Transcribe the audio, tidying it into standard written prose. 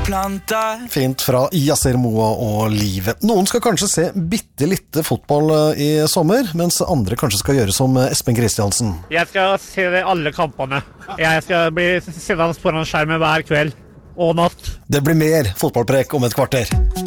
Fint fra Yasser Moa og Livet. Noen skal kanskje se bitte litt fotball i sommer, mens andre kanskje skal gjøre som Espen Kristiansen. Jeg skal se alle kampene. Jeg skal bli sittende foran skjermen hver kveld og natt. Det blir mer fotballprek om et kvarter.